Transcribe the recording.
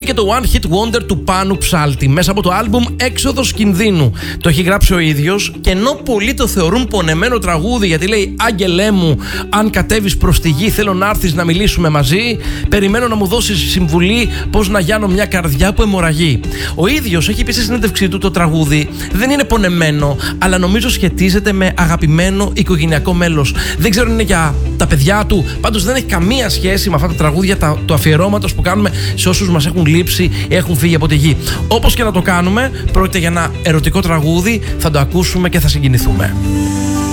και το One Hit Wonder του Πάνου Ψάλτη μέσα από το άλμπουμ Έξοδος Κινδύνου. Το έχει γράψει ο ίδιος και ενώ πολλοί το θεωρούν πονεμένο τραγούδι γιατί λέει «Άγγελέ μου, αν κατέβεις προς τη γη θέλω να έρθεις να μιλήσουμε μαζί, περιμένω να μου δώσεις συμβουλή πώς να γιάνω μια καρδιά που αιμορραγεί». Ο ίδιος έχει πει στη συνέντευξή του το τραγούδι δεν είναι πονεμένο, αλλά νομίζω σχετίζεται με αγαπημένο οικογενειακό μέλος. Δεν ξέρω αν είναι για τα παιδιά του, πάντως δεν έχει καμία σχέση με αυτά τα τραγούδια του αφιερώματος που κάνουμε σε όσους μας έχουν λείψει ή έχουν φύγει από τη γη. Όπως και να το κάνουμε, πρόκειται για ένα ερωτικό τραγούδι, θα το ακούσουμε και θα συγκινηθούμε.